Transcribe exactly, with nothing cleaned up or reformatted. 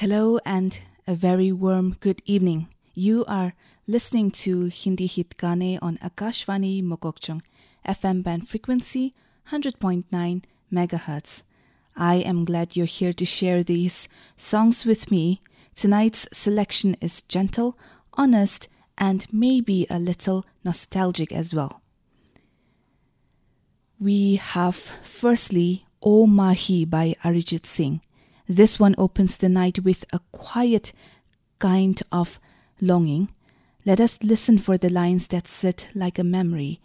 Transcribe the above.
Hello and a very warm good evening. You are listening to Hindi Hit Gaane on Akashvani Mokokchung, F M band frequency one hundred point nine megahertz. I am glad you're here to share these songs with me. Tonight's selection is gentle, honest, and maybe a little nostalgic as well. We have firstly O Mahi by Arijit Singh. This one opens the night with a quiet kind of longing. Let us listen for the lines that sit like a memory